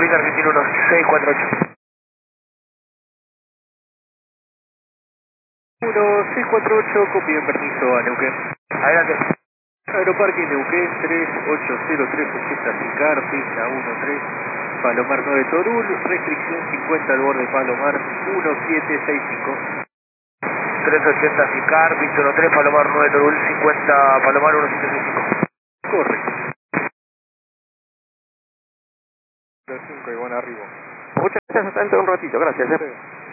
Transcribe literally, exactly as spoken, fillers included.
Luis Argentino uno seis cuatro ocho. uno seis cuatro ocho, copio en permiso a Neuquén. Adelante. Aeroparque Neuquén tres ocho cero tres ochenta Sicar, pista uno tres, Palomar nueve Torul, restricción cincuenta al borde Palomar uno siete seis cinco. tres ochenta Sicar, pista uno tres, Palomar nueve Torul, cincuenta Palomar uno siete seis cinco. Correcto. cinco y bueno, arriba. Muchas gracias, hasta dentro de un ratito, gracias. ¿eh?